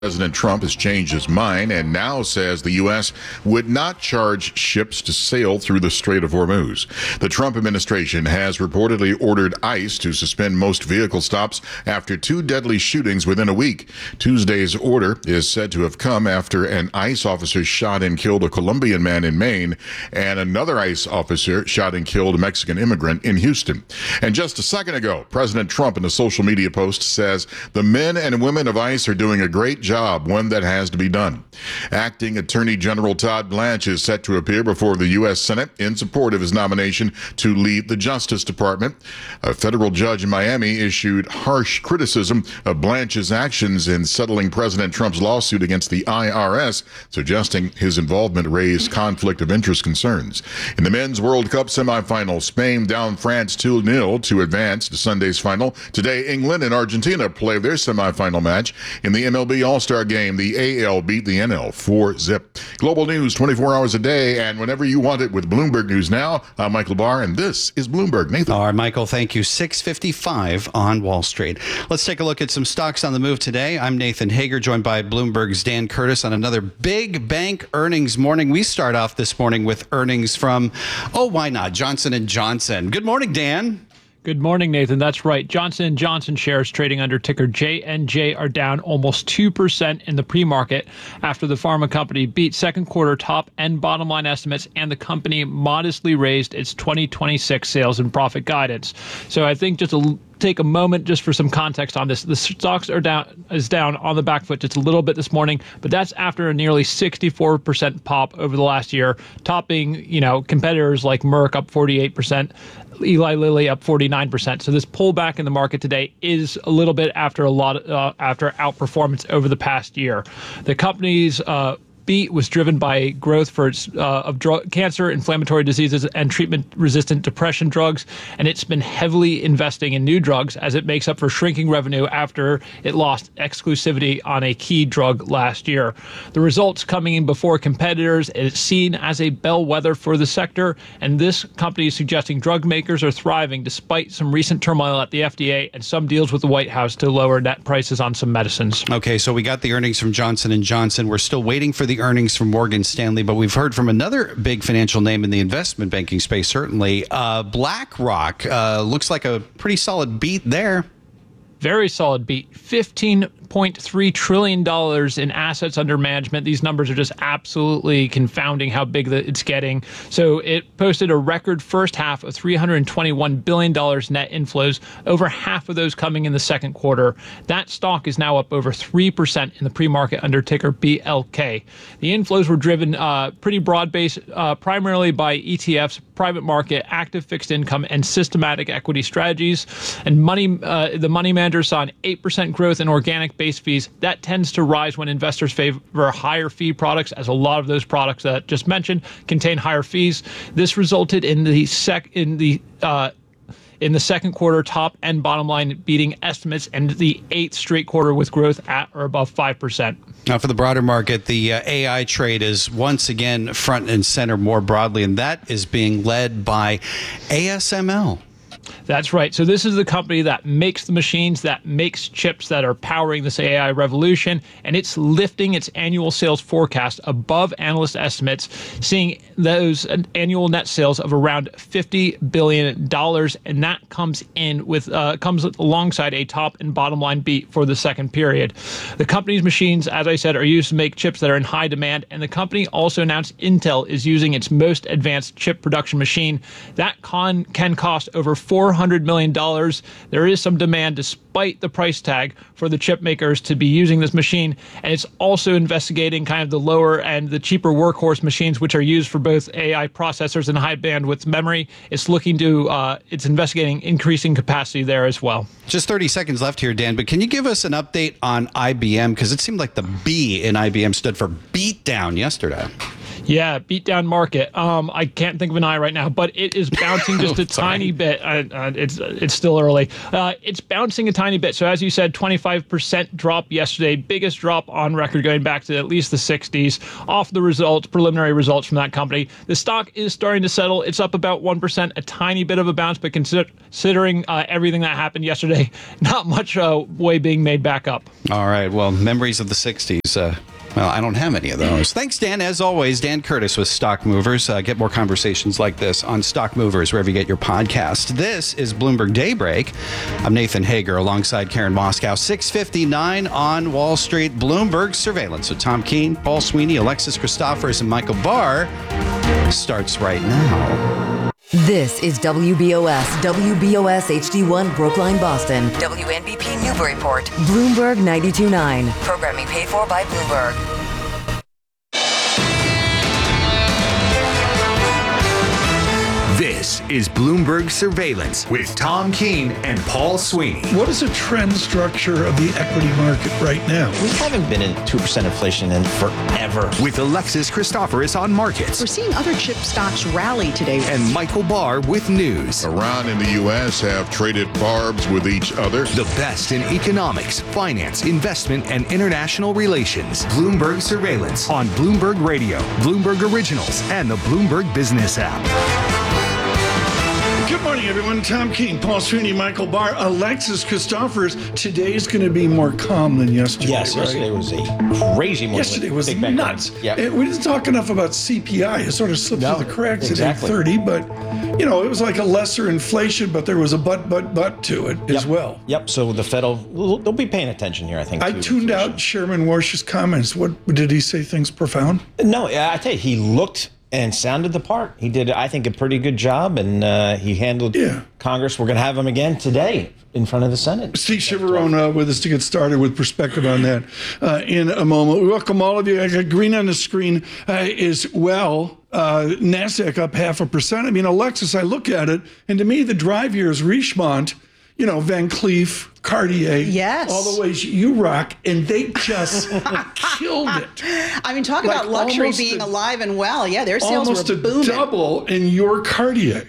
President Trump has changed his mind and now says the U.S. would not charge ships to sail through the Strait of Hormuz. The Trump administration has reportedly ordered ICE to suspend most vehicle stops after two deadly shootings within a week. Tuesday's order is said to have come after an ICE officer shot and killed a Colombian man in Maine, and another ICE officer shot and killed a Mexican immigrant in Houston. And just a second ago, President Trump in a social media post says the men and women of ICE are doing a great job, one that has to be done. Acting Attorney General Todd Blanche is set to appear before the U.S. Senate in support of his nomination to lead the Justice Department. A federal judge in Miami issued harsh criticism of Blanche's actions in settling President Trump's lawsuit against the IRS, suggesting his involvement raised conflict of interest concerns. In the Men's World Cup semifinal, Spain down France 2-0 to advance to Sunday's final. Today, England and Argentina play their semifinal match. In the MLB All-Star Game, the AL beat the NL 4-zip. Global news 24 hours a day and whenever you want it with Bloomberg News Now. I'm Michael Barr, and this is Bloomberg. Nathan. All right, Michael, thank you. 6:55 on Wall Street. Let's take a look at some stocks on the move today. I'm Nathan Hager, joined by Bloomberg's Dan Curtis on another big bank earnings morning. We start off this morning with earnings from, why not, Johnson & Johnson. Good morning, Dan. Good morning, Nathan. That's right. Johnson & Johnson shares trading under ticker J&J are down almost 2% in the pre-market after the pharma company beat second quarter top and bottom line estimates, and the company modestly raised its 2026 sales and profit guidance. So I think just to take a moment just for some context on this. The stocks are down on the back foot just a little bit this morning, but that's after a nearly 64% pop over the last year, topping, competitors like Merck up 48%, Eli Lilly up 49%. So this pullback in the market today is a little bit after after outperformance over the past year. The company's beat was driven by growth for its cancer, inflammatory diseases, and treatment-resistant depression drugs, and it's been heavily investing in new drugs as it makes up for shrinking revenue after it lost exclusivity on a key drug last year. The results coming in before competitors is seen as a bellwether for the sector, and this company is suggesting drug makers are thriving despite some recent turmoil at the FDA and some deals with the White House to lower net prices on some medicines. Okay, so we got the earnings from Johnson & Johnson. We're still waiting for the earnings from Morgan Stanley, but we've heard from another big financial name in the investment banking space, certainly. BlackRock looks like a pretty solid beat there. Very solid beat. $15.3 trillion in assets under management. These numbers are just absolutely confounding how big it's getting. So it posted a record first half of $321 billion net inflows, over half of those coming in the second quarter. That stock is now up over 3% in the pre-market under ticker BLK. The inflows were driven pretty broad-based, primarily by ETFs, private market, active fixed income, and systematic equity strategies. And the money manager saw an 8% growth in organic base fees. That tends to rise when investors favor higher fee products, as a lot of those products that I just mentioned contain higher fees. This resulted in the second quarter top and bottom line beating estimates, and the 8th straight quarter with growth at or above 5%. Now, for the broader market, the AI trade is once again front and center more broadly, and that is being led by ASML. That's right. So this is the company that makes the machines, that makes chips that are powering this AI revolution, and it's lifting its annual sales forecast above analyst estimates, seeing those annual net sales of around $50 billion, and that comes alongside a top and bottom line beat for the second period. The company's machines, as I said, are used to make chips that are in high demand, and the company also announced Intel is using its most advanced chip production machine. That can cost over $400 million. There is some demand despite the price tag for the chip makers to be using this machine, and it's also investigating kind of the lower and the cheaper workhorse machines, which are used for both AI processors and high bandwidth memory. It's investigating increasing capacity there as well. Just 30 seconds left here, Dan, but can you give us an update on IBM? Because it seemed like the B in IBM stood for beat down yesterday. Yeah, beat down market. I can't think of an eye right now, but it is bouncing just a tiny bit. It's still early. It's bouncing a tiny bit. So as you said, 25% drop yesterday, biggest drop on record going back to at least the 60s off the results, preliminary results from that company. The stock is starting to settle. It's up about 1%, a tiny bit of a bounce, but considering everything that happened yesterday, not much way being made back up. All right. Well, memories of the 60s. Well, I don't have any of those. Thanks, Dan. As always, Dan Curtis with Stock Movers. Get more conversations like this on Stock Movers, wherever you get your podcast. This is Bloomberg Daybreak. I'm Nathan Hager alongside Karen Moscow. 6:59 on Wall Street. Bloomberg Surveillance with Tom Keene, Paul Sweeney, Alexis Christoforous, and Michael Barr starts right now. This is WBOS HD1 Brookline, Boston. WNBP Newburyport. Bloomberg 92.9. Programming paid for by Bloomberg. This is Bloomberg Surveillance with Tom Keene and Paul Sweeney. What is the trend structure of the equity market right now? We haven't been in 2% inflation in forever. With Alexis Christoforous on markets. We're seeing other chip stocks rally today. And Michael Barr with news. Iran and the U.S. have traded barbs with each other. The best in economics, finance, investment, and international relations. Bloomberg Surveillance on Bloomberg Radio, Bloomberg Originals, and the Bloomberg Business app. Good morning, everyone. Tom Keene, Paul Sweeney, Michael Barr, Alexis Christoforous. Today's going to be more calm than yesterday. Yes, right? yesterday was a crazy morning. Yesterday was Big bank nuts. runs. Yep. We didn't talk enough about CPI. It sort of slipped through the cracks exactly. at 8:30, but it was like a lesser inflation, but there was a but to it as well. Yep. So the Fed they'll be paying attention here, I think. I tuned out Chairman Warsh's comments. What did he say? Things profound? No, I tell you, he looked and sounded the part. He did, I think, a pretty good job, and he handled Congress. We're going to have him again today in front of the Senate. Steve Chiavarone with us to get started with perspective on that in a moment. We welcome all of you. I got green on the screen as well. NASDAQ up 0.5%. I mean, Alexis, I look at it, and to me, the drive here is Richemont, Van Cleef, Cartier, yes, all the ways you rock, and they just killed it. I mean, talk about luxury being alive and well. Yeah, their sales almost were booming. Double in your Cartier.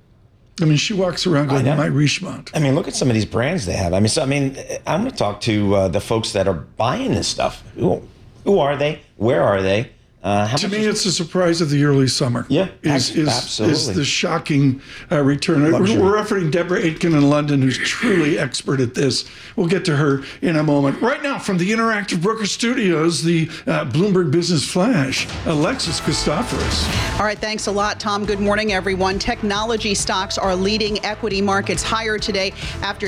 I mean, she walks around going, my Richemont. I mean, look at some of these brands they have. I mean, I'm going to talk to the folks that are buying this stuff. Who are they? Where are they? To me, it's a surprise of the early summer. Yeah, absolutely. Is the shocking return. We're referencing Deborah Aitken in London, who's truly expert at this. We'll get to her in a moment. Right now, from the Interactive Brooker Studios, the Bloomberg Business Flash, Alexis Christoforous. All right, thanks a lot, Tom. Good morning, everyone. Technology stocks are leading equity markets higher today after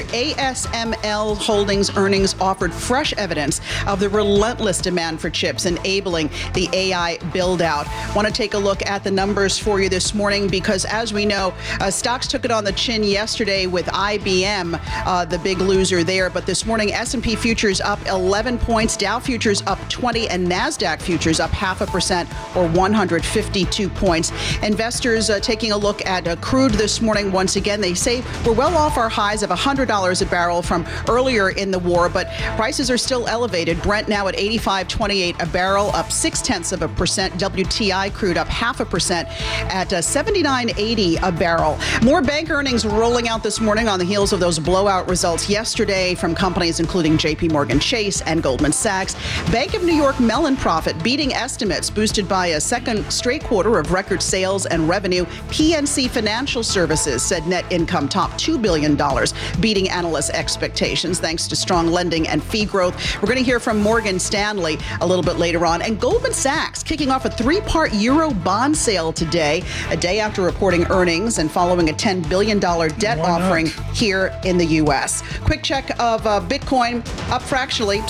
ASML Holdings earnings offered fresh evidence of the relentless demand for chips enabling the AI build out. Want to take a look at the numbers for you this morning because, as we know, stocks took it on the chin yesterday with IBM, the big loser there. But this morning, S&P futures up 11 points, Dow futures up 20, and NASDAQ futures up 0.5% or 152 points. Investors taking a look at crude this morning. Once again, they say we're well off our highs of $100 a barrel from earlier in the war, but prices are still elevated. Brent now at $85.28 a barrel, up 0.6%. WTI crude up 0.5% at $79.80 a barrel. More bank earnings rolling out this morning on the heels of those blowout results yesterday from companies including JP Morgan Chase and Goldman Sachs. Bank of New York Mellon profit beating estimates, boosted by a second straight quarter of record sales and revenue. PNC Financial Services said net income topped $2 billion, beating analysts' expectations thanks to strong lending and fee growth. We're going to hear from Morgan Stanley a little bit later on, and Goldman Sachs kicking off a 3-part euro bond sale today, a day after reporting earnings and following a $10 billion debt offering here in the U.S. Quick check of Bitcoin up fractionally,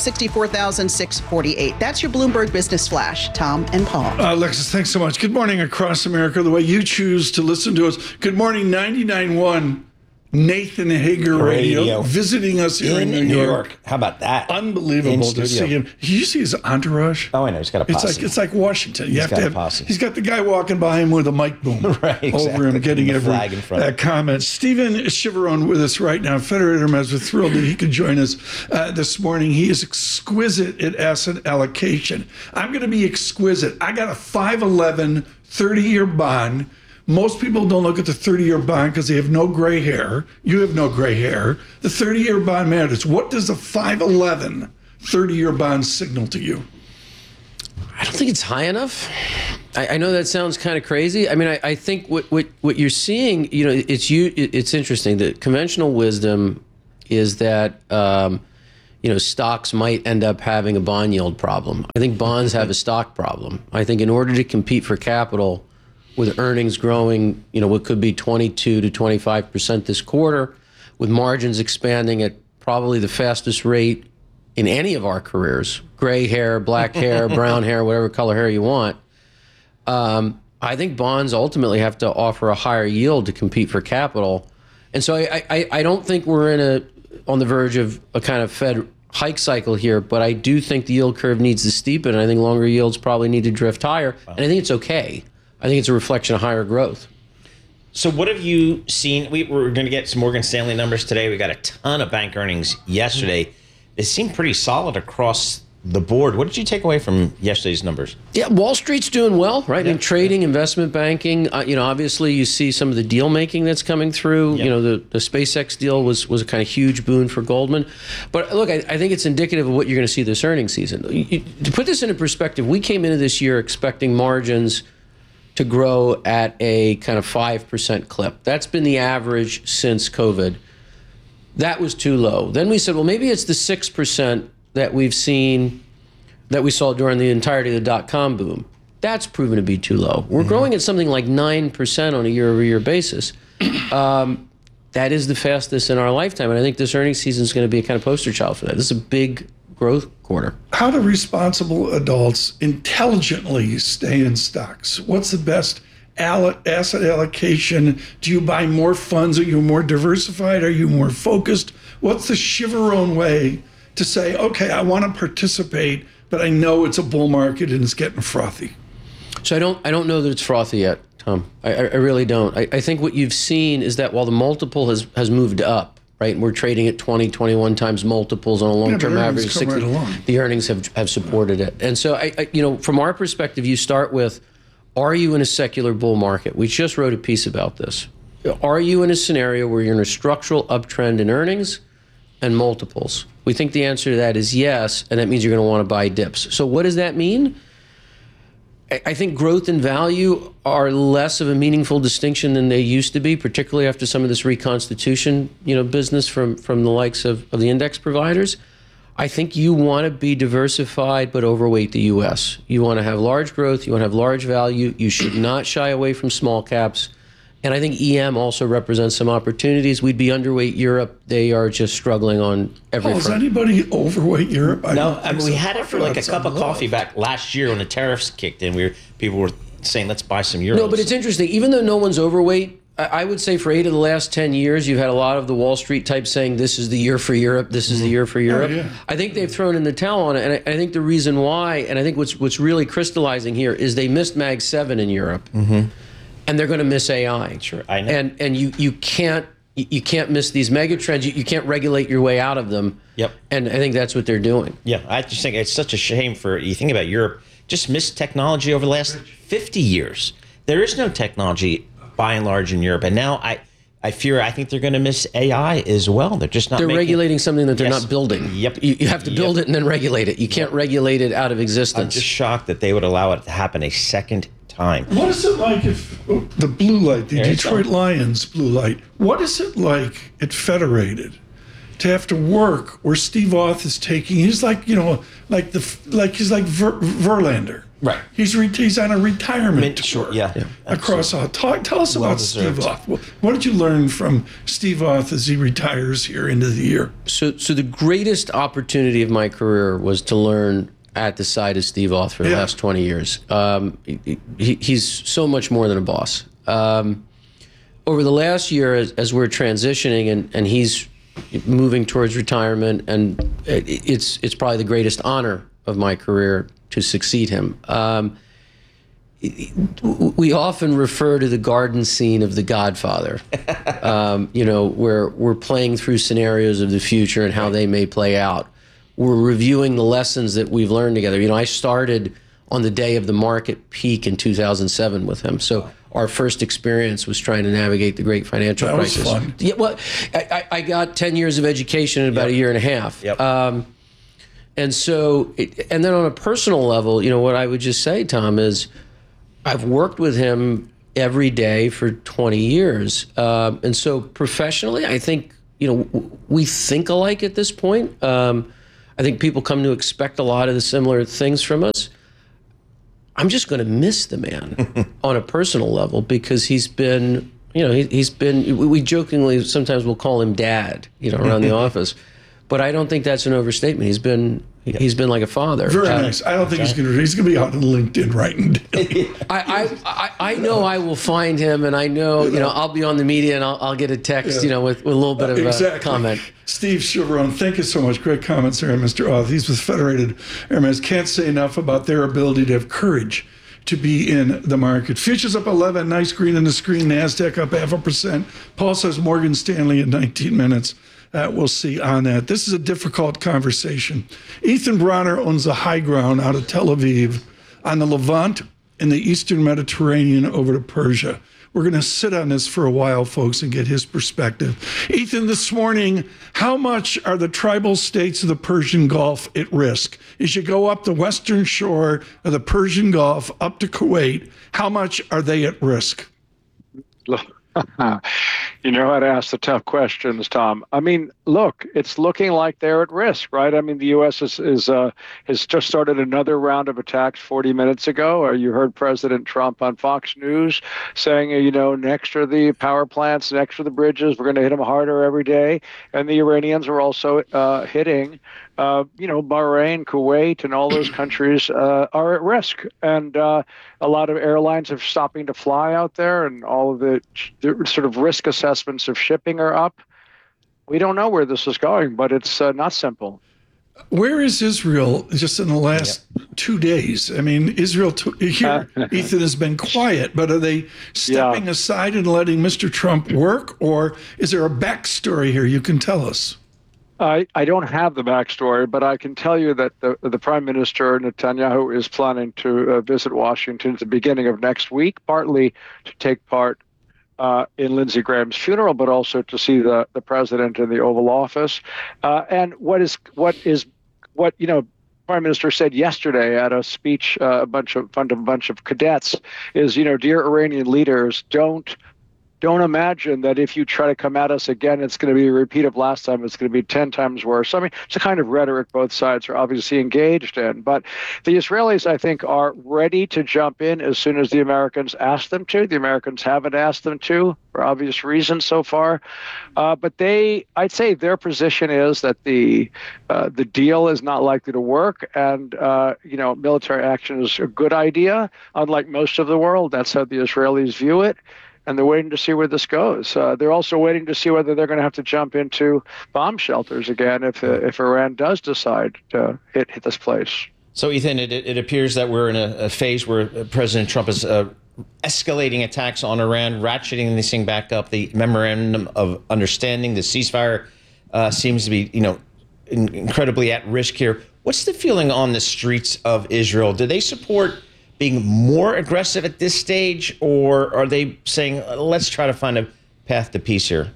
64,648. That's your Bloomberg Business Flash. Tom and Paul. Alexis, thanks so much. Good morning across America, the way you choose to listen to us. Good morning, 99.1 Nathan Hager Radio, visiting us here in New York. How about that? Unbelievable to see him. You see his entourage? Oh, I know. He's got a posse. It's like Washington. He's got a posse. He's got the guy walking by him with a mic boom over him, getting every flag in front. comment. Stephen Chivarone with us right now. Federator Mez, we're thrilled that he could join us this morning. He is exquisite at asset allocation. I'm going to be exquisite. I got a 511 30-year bond. Most people don't look at the 30-year bond because they have no gray hair. You have no gray hair. The 30-year bond matters. What does a 511 30-year bond signal to you? I don't think it's high enough. I know that sounds kind of crazy. I mean, I think what you're seeing, it's interesting. The conventional wisdom is that stocks might end up having a bond yield problem. I think bonds have a stock problem. I think in order to compete for capital, with earnings growing, what could be 22 to 25% this quarter, with margins expanding at probably the fastest rate in any of our careers, gray hair, black hair, brown hair, whatever color hair you want. I think bonds ultimately have to offer a higher yield to compete for capital. And so I don't think we're on the verge of a kind of Fed hike cycle here, but I do think the yield curve needs to steepen, and I think longer yields probably need to drift higher. And I think it's okay. I think it's a reflection of higher growth. So what have you seen? We're going to get some Morgan Stanley numbers today. We got a ton of bank earnings yesterday. They seem pretty solid across the board. What did you take away from yesterday's numbers? Yeah, Wall Street's doing well, right? In trading, investment banking, obviously you see some of the deal making that's coming through. The SpaceX deal was a kind of huge boon for Goldman. But look, I think it's indicative of what you're going to see this earnings season. To put this into perspective, we came into this year expecting margins to grow at a kind of 5% clip. That's been the average since COVID. That was too low. Then we said, well, maybe it's the 6% that we saw during the entirety of the dot-com boom. That's proven to be too low. We're growing at something like 9% on a year-over-year basis. That is the fastest in our lifetime, and I think this earnings season is going to be a kind of poster child for that. This is a big growth quarter. How do responsible adults intelligently stay in stocks? What's the best asset allocation? Do you buy more funds? Are you more diversified? Are you more focused? What's the Chivarone way to say, okay, I want to participate, but I know it's a bull market and it's getting frothy? So I don't know that it's frothy yet, Tom. I really don't. I think what you've seen is that while the multiple has moved up, right? We're trading at 20, 21 times multiples on a long-term average. 60, the earnings have supported it. And so, from our perspective, you start with, are you in a secular bull market? We just wrote a piece about this. Are you in a scenario where you're in a structural uptrend in earnings and multiples? We think the answer to that is yes, and that means you're going to want to buy dips. So what does that mean? I think growth and value are less of a meaningful distinction than they used to be, particularly after some of this reconstitution, business from the likes of the index providers. I think you want to be diversified but overweight the U.S. You want to have large growth. You want to have large value. You should not shy away from small caps. And I think EM also represents some opportunities. We'd be underweight Europe. They are just struggling on every front. Is anybody overweight Europe? No, we had it for like a cup of coffee back last year when the tariffs kicked in. People were saying, let's buy some euros. No, but it's interesting. Even though no one's overweight, I would say for 8 of the last 10 years, you've had a lot of the Wall Street types saying, this is the year for Europe, this is the year for Europe. Yeah. I think they've thrown in the towel on it. And I think the reason why, and I think what's really crystallizing here, is they missed Mag 7 in Europe. And they're going to miss AI. Sure, I know. And you can't miss these mega trends. You can't regulate your way out of them. Yep. And I think that's what they're doing. Yeah, I just think it's such a shame you think about Europe, just missed technology over the last 50 years. There is no technology by and large in Europe. And now I think they're going to miss AI as well. They're just not regulating something that they're not building. Yep. You have to build it and then regulate it. You can't regulate it out of existence. I'm just shocked that they would allow it to happen a second time. What is it like if the blue light, the Detroit Lions blue light, what is it like at Federated to have to work where Steve Auth is taking, he's like, he's like Verlander. Right. He's on a retirement tour. Sure, yeah. Across all. Tell us about Steve Auth. What did you learn from Steve Auth as he retires here into the year? So the greatest opportunity of my career was to learn at the side of Steve Auth for the last 20 years. He's so much more than a boss. over the last year, as we're transitioning and he's moving towards retirement, and it's probably the greatest honor of my career to succeed him. We often refer to the garden scene of The Godfather, where we're playing through scenarios of the future and how they may play out. We're reviewing the lessons that we've learned together. I started on the day of the market peak in 2007 with him. So our first experience was trying to navigate the great financial crisis. That was fun. Yeah, well, I got 10 years of education in about a year and a half. Yep. And then on a personal level, what I would just say, Tom, is I've worked with him every day for 20 years. And so professionally, I think, we think alike at this point. I think people come to expect a lot of the similar things from us. I'm just going to miss the man on a personal level, because he's been, we jokingly sometimes we'll call him dad, around the office. But I don't think that's an overstatement. He's been like a father. Very nice. I don't think he's going to be out on LinkedIn writing down. I know I will find him, and I know, I'll be on the media, and I'll get a text, with a little bit of comment. Steve Chiavarone, thank you so much. Great comments there, Mr. Auth. He's with Federated Airlines. Can't say enough about their ability to have courage to be in the market. Futures up 11, nice green in the screen. NASDAQ up 0.5%. Paul says Morgan Stanley in 19 minutes. We'll see on that. This is a difficult conversation. Ethan Bronner owns the high ground out of Tel Aviv on the Levant and the Eastern Mediterranean over to Persia. We're going to sit on this for a while, folks, and get his perspective. Ethan, this morning, how much are the tribal states of the Persian Gulf at risk? As you go up the western shore of the Persian Gulf up to Kuwait, how much are they at risk? You know how to ask the tough questions, Tom. I mean, look, it's looking like they're at risk, right? I mean, the U.S. has just started another round of attacks 40 minutes ago. You heard President Trump on Fox News saying, next are the power plants, next are the bridges. We're going to hit them harder every day. And the Iranians are also hitting Bahrain, Kuwait, and all those countries are at risk. And a lot of airlines are stopping to fly out there, and all of the sort of risk assessments of shipping are up. We don't know where this is going, but it's not simple. Where is Israel just in the last 2 days? I mean, Israel here, Ethan, has been quiet, but are they stepping aside and letting Mr. Trump work, or is there a backstory here you can tell us? I don't have the backstory, but I can tell you that the Prime Minister Netanyahu is planning to visit Washington at the beginning of next week, partly to take part in Lindsey Graham's funeral, but also to see the president in the Oval Office. And what Prime Minister said yesterday at a speech, a bunch of cadets, is, dear Iranian leaders, don't imagine that if you try to come at us again, it's going to be a repeat of last time. It's going to be 10 times worse. I mean, it's a kind of rhetoric both sides are obviously engaged in. But the Israelis, I think, are ready to jump in as soon as the Americans ask them to. The Americans haven't asked them to for obvious reasons so far. But I'd say their position is that the deal is not likely to work, and military action is a good idea. Unlike most of the world, that's how the Israelis view it. And they're waiting to see where this goes. They're also waiting to see whether they're going to have to jump into bomb shelters again if Iran does decide to hit this place. So, Ethan, it appears that we're in a phase where President Trump is escalating attacks on Iran, ratcheting this thing back up. The memorandum of understanding, the ceasefire, seems to be, incredibly at risk here. What's the feeling on the streets of Israel? Do they support being more aggressive at this stage, or are they saying, let's try to find a path to peace here?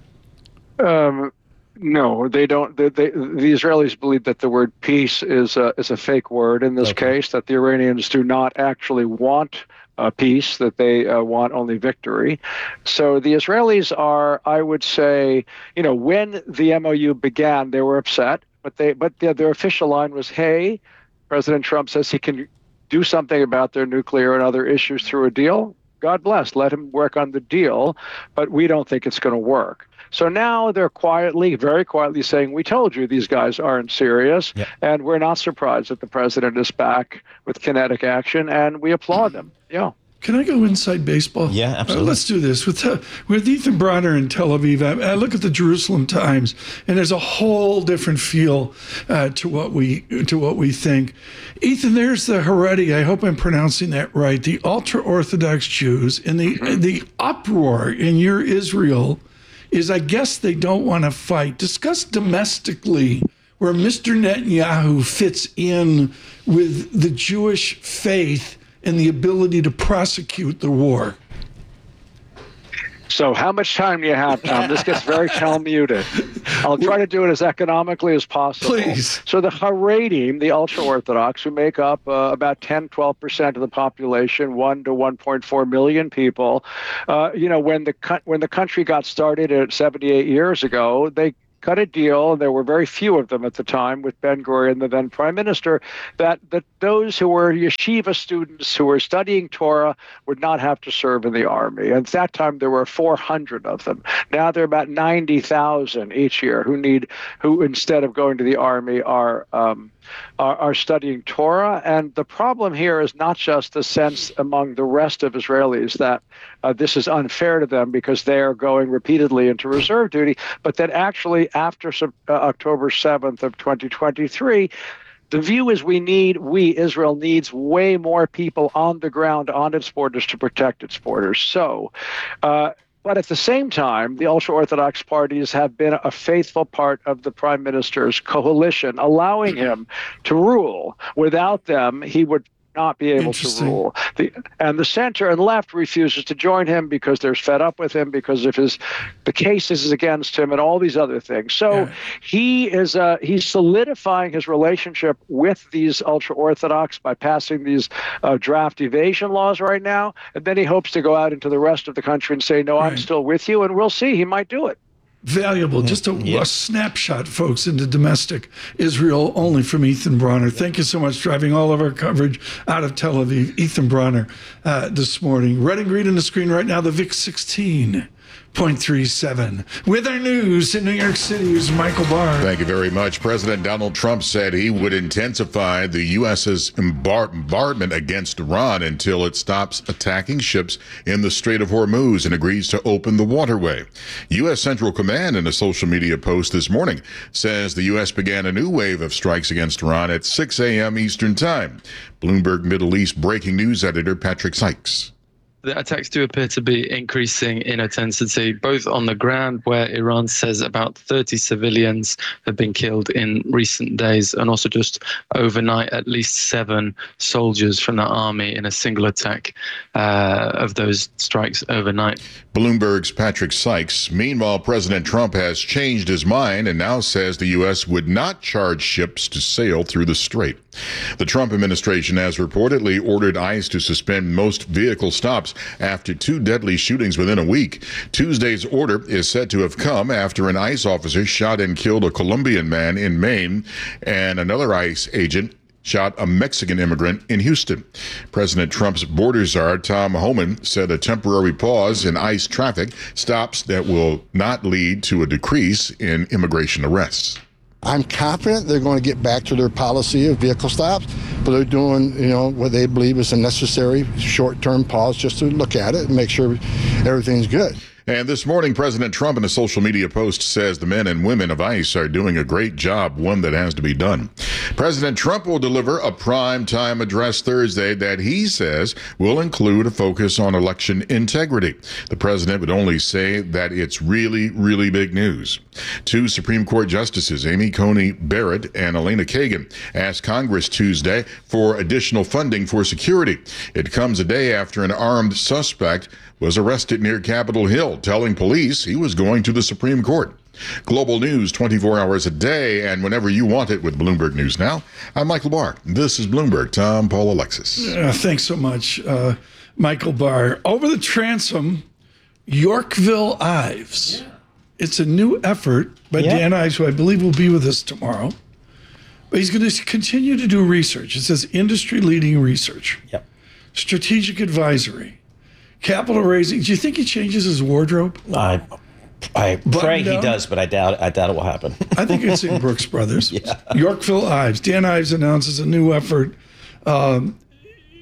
No, they don't. The Israelis believe that the word peace is a fake word in this case, that the Iranians do not actually want peace, that they want only victory. So the Israelis are, I would say, when the MOU began, they were upset, but their official line was, hey, President Trump says he can do something about their nuclear and other issues through a deal. God bless, let him work on the deal, but we don't think it's going to work. So now they're very quietly saying, we told you these guys aren't serious, and we're not surprised that the president is back with kinetic action, and we applaud them. Yeah. Can I go inside baseball? Yeah, absolutely. Let's do this with Ethan Bronner in Tel Aviv. I look at the Jerusalem Times, and there's a whole different feel to what we think. Ethan, there's the Haredi. I hope I'm pronouncing that right. The ultra-Orthodox Jews, and the uproar in your Israel is, I guess, they don't want to fight. Discuss domestically where Mr. Netanyahu fits in with the Jewish faith and the ability to prosecute the war. So how much time do you have, Tom? This gets very Talmudic. I'll try to do it as economically as possible. Please. So the Haredim, the ultra-Orthodox, who make up about 10, 12% of the population, 1 to 1.4 million people, when the country got started 78 years ago, they cut a deal, and there were very few of them at the time with Ben-Gurion, the then prime minister, that those who were yeshiva students who were studying Torah would not have to serve in the army. At that time, there were 400 of them. Now there are about 90,000 each year who instead of going to the army are studying Torah. And the problem here is not just the sense among the rest of Israelis that this is unfair to them because they are going repeatedly into reserve duty, but that actually after October 7th of 2023, the view is Israel needs way more people on the ground on its borders to protect its borders. So, but at the same time, the ultra-Orthodox parties have been a faithful part of the prime minister's coalition, allowing him to rule. Without them, he would not be able to rule. And the center and left refuses to join him because they're fed up with him because of the cases against him and all these other things. So he's solidifying his relationship with these ultra-Orthodox by passing these draft evasion laws right now. And then he hopes to go out into the rest of the country and say, no, I'm still with you. And we'll see. He might do it. Valuable. Just a snapshot, folks, into domestic Israel, only from Ethan Bronner. Thank you so much, driving all of our coverage out of Tel Aviv. Ethan Bronner this morning. Red and green on the screen right now, the VIX 16.37. With our news in New York City is Michael Barr. Thank you very much. President Donald Trump said he would intensify the U.S.'s bombardment against Iran until it stops attacking ships in the Strait of Hormuz and agrees to open the waterway. U.S. Central Command, in a social media post this morning, says the U.S. began a new wave of strikes against Iran at 6 a.m. Eastern Time. Bloomberg Middle East breaking news editor Patrick Sykes. The attacks do appear to be increasing in intensity, both on the ground, where Iran says about 30 civilians have been killed in recent days, and also just overnight, at least 7 soldiers from the army in a single attack of those strikes overnight. Bloomberg's Patrick Sykes. Meanwhile, President Trump has changed his mind and now says the U.S. would not charge ships to sail through the strait. The Trump administration has reportedly ordered ICE to suspend most vehicle stops after 2 deadly shootings within a week. Tuesday's order is said to have come after an ICE officer shot and killed a Colombian man in Maine, and another ICE agent shot a Mexican immigrant in Houston. President Trump's border czar, Tom Homan, said a temporary pause in ICE traffic stops that will not lead to a decrease in immigration arrests. I'm confident they're going to get back to their policy of vehicle stops, but they're doing, what they believe is a necessary short-term pause just to look at it and make sure everything's good. And this morning, President Trump in a social media post says the men and women of ICE are doing a great job, one that has to be done. President Trump will deliver a prime-time address Thursday that he says will include a focus on election integrity. The president would only say that it's really, really big news. 2 Supreme Court justices, Amy Coney Barrett and Elena Kagan, asked Congress Tuesday for additional funding for security. It comes a day after an armed suspect was arrested near Capitol Hill, telling police he was going to the Supreme Court. Global news 24 hours a day and whenever you want it with Bloomberg News Now. I'm Michael Barr. This is Bloomberg. Tom, Paul, Alexis. Thanks so much, Michael Barr. Over the transom, Yorkville Ives. Yeah. It's a new effort by Dan Ives, who I believe will be with us tomorrow. But he's going to continue to do research. It says industry-leading research. Yep. Strategic advisory. Capital raising. Do you think he changes his wardrobe? I pray he does, but I doubt it will happen. I think it's in Brooks Brothers. Yorkville Ives. Dan Ives announces a new effort.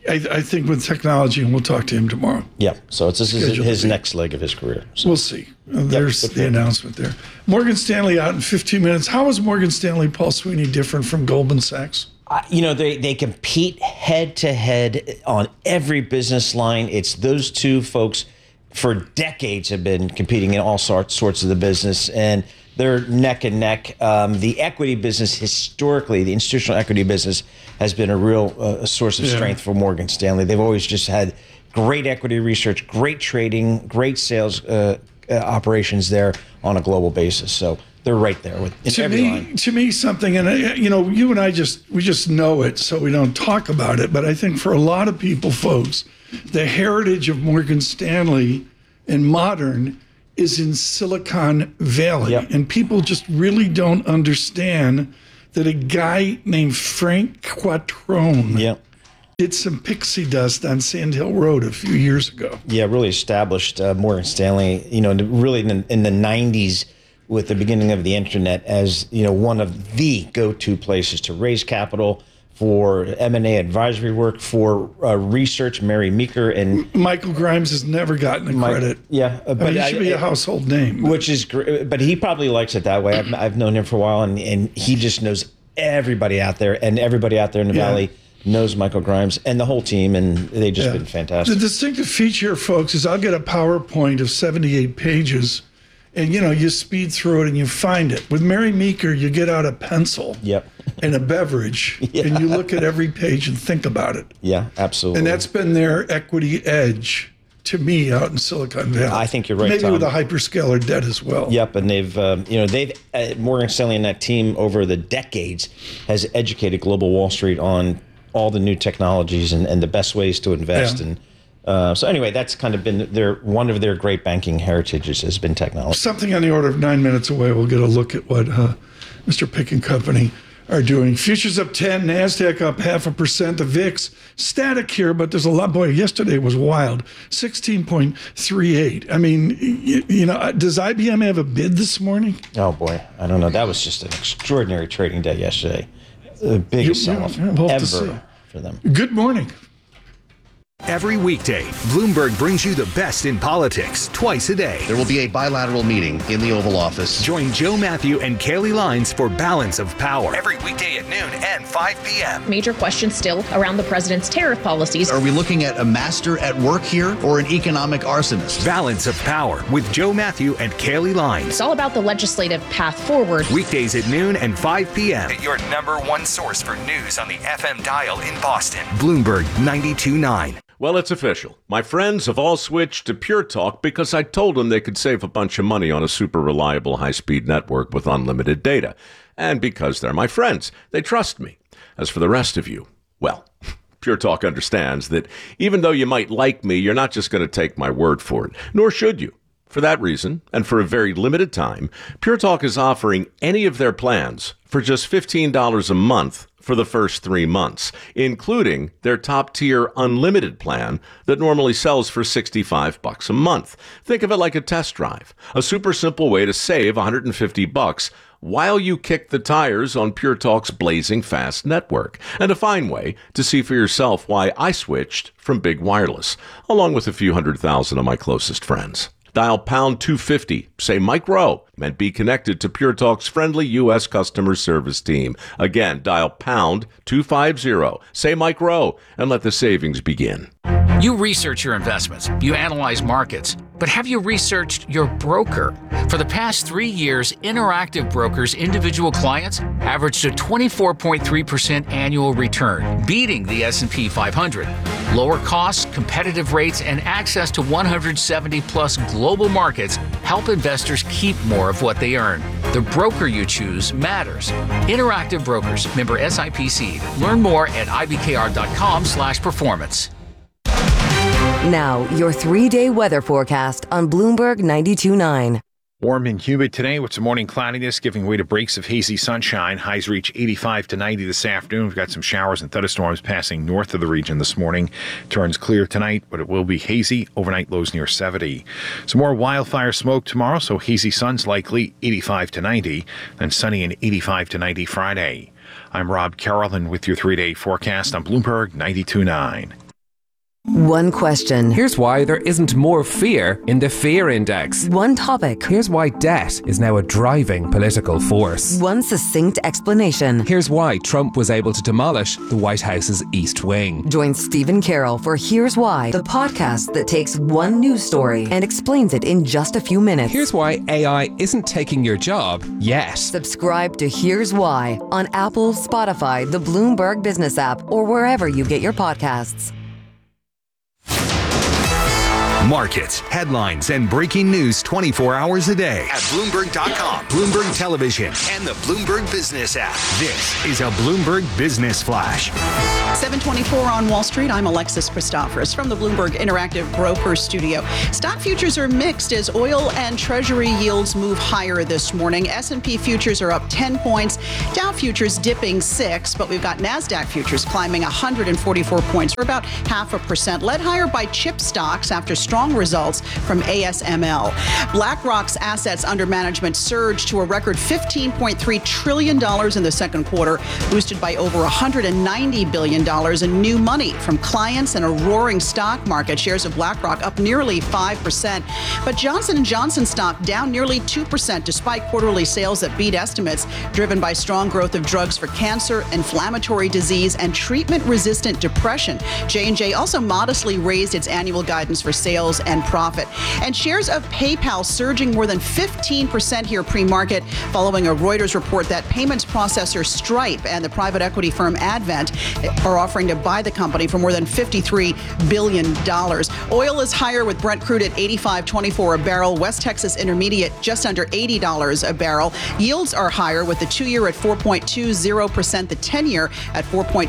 I think with technology, and we'll talk to him tomorrow. Yeah. So this is his next leg of his career. So. We'll see. There's the announcement there. Morgan Stanley out in 15 minutes. How is Morgan Stanley, Paul Sweeney, different from Goldman Sachs? They compete head to head on every business line. It's those two folks for decades have been competing in all sorts of the business, and they're neck and neck. The equity business, historically, the institutional equity business has been a real source of strength for Morgan Stanley. They've always just had great equity research, great trading, great sales operations there on a global basis. So they're right there with every line. To me, something, and you and I we just know it, so we don't talk about it. But I think for a lot of people, folks, the heritage of Morgan Stanley and modern is in Silicon Valley, and people just really don't understand that a guy named Frank Quattrone did some pixie dust on Sand Hill Road a few years ago. Yeah, really established Morgan Stanley, really in the 90s with the beginning of the internet as, one of the go-to places to raise capital for M&A advisory work, for research. Mary Meeker and Michael Grimes has never gotten the credit. But he should be a household name. Which is great, but he probably likes it that way. I've known him for a while, and he just knows everybody out there, and everybody out there in the Valley knows Michael Grimes and the whole team, and they've just been fantastic. The distinctive feature, folks, is I'll get a PowerPoint of 78 pages, and you speed through it and you find it. With Mary Meeker, you get out a pencil and a beverage, and you look at every page and think about it. Yeah, absolutely. And that's been their equity edge to me out in Silicon Valley. I think you're right, Maybe Tom. with a hyperscaler debt as well. Yep, and they've Morgan Stanley and that team over the decades has educated global Wall Street on all the new technologies and the best ways to invest. And so anyway, that's kind of been one of their great banking heritages has been technology. Something on the order of 9 minutes away, we'll get a look at what Mr. Pick and Company are doing. Futures up 10, NASDAQ up 0.5%. The VIX static here, but there's a lot. Boy, yesterday was wild. 16.38. I mean, does IBM have a bid this morning? Oh, boy. I don't know. That was just an extraordinary trading day yesterday. The biggest sell-off ever for them. Good morning. Every weekday, Bloomberg brings you the best in politics twice a day. There will be a bilateral meeting in the Oval Office. Join Joe Matthew and Kaylee Lines for Balance of Power. Every weekday at noon and 5 p.m. Major questions still around the president's tariff policies. Are we looking at a master at work here or an economic arsonist? Balance of Power with Joe Matthew and Kaylee Lines. It's all about the legislative path forward. Weekdays at noon and 5 p.m. Your number one source for news on the FM dial in Boston. Bloomberg 92.9. Well, it's official. My friends have all switched to Pure Talk because I told them they could save a bunch of money on a super reliable high-speed network with unlimited data. And because they're my friends, they trust me. As for the rest of you, well, Pure Talk understands that even though you might like me, you're not just going to take my word for it, nor should you. For that reason, and for a very limited time, Pure Talk is offering any of their plans for just $15 a month for the first 3 months, including their top-tier unlimited plan that normally sells for $65 a month. Think of it like a test drive, a super simple way to save $150 while you kick the tires on Pure Talk's blazing fast network, and a fine way to see for yourself why I switched from big wireless, along with a few 100,000 of my closest friends. Dial pound 250, say Mike Rowe, and be connected to Pure Talk's friendly U.S. customer service team. Again, dial pound 250, say Mike Rowe, and let the savings begin. You research your investments, you analyze markets, but have you researched your broker? For the past 3 years, Interactive Brokers' individual clients averaged a 24.3% annual return, beating the S&P 500. Lower costs, competitive rates, and access to 170-plus global markets help investors keep more of what they earn. The broker you choose matters. Interactive Brokers, member SIPC. Learn more at ibkr.com/performance. Now, your 3-day weather forecast on Bloomberg 92.9. Warm and humid today with some morning cloudiness giving way to breaks of hazy sunshine. Highs reach 85 to 90 this afternoon. We've got some showers and thunderstorms passing north of the region this morning. Turns clear tonight, but it will be hazy. Overnight lows near 70. Some more wildfire smoke tomorrow, so hazy sun's likely 85 to 90. Then sunny and 85 to 90 Friday. I'm Rob Carroll, and with your 3-day forecast on Bloomberg 92.9. One question. Here's why there isn't more fear in the fear index. One topic. Here's why debt is now a driving political force. One succinct explanation. Here's why Trump was able to demolish the White House's East Wing. Join Stephen Carroll for Here's Why, the podcast that takes one news story and explains it in just a few minutes. Here's why AI isn't taking your job yet. Subscribe to Here's Why on Apple, Spotify, the Bloomberg Business app, or wherever you get your podcasts. Markets, headlines, and breaking news 24 hours a day at Bloomberg.com, Bloomberg Television, and the Bloomberg Business app. This is a Bloomberg Business Flash. 7:24 on Wall Street. I'm Alexis Christoforous from the Bloomberg Interactive Brokers Studio. Stock futures are mixed as oil and treasury yields move higher this morning. S&P futures are up 10 points. Dow futures dipping 6, but we've got NASDAQ futures climbing 144 points, or about 0.5%, led higher by chip stocks after strong results from ASML. BlackRock's assets under management surged to a record $15.3 trillion in the second quarter, boosted by over $190 billion in new money from clients and a roaring stock market. Shares of BlackRock up nearly 5%. But Johnson & Johnson stock down nearly 2% despite quarterly sales that beat estimates, driven by strong growth of drugs for cancer, inflammatory disease, and treatment-resistant depression. J&J also modestly raised its annual guidance for sales and profit. And shares of PayPal surging more than 15% here pre-market, following a Reuters report that payments processor Stripe and the private equity firm Advent are offering to buy the company for more than $53 billion. Oil is higher with Brent crude at $85.24 a barrel. West Texas Intermediate just under $80 a barrel. Yields are higher with the 2-year at 4.20%, the 10-year at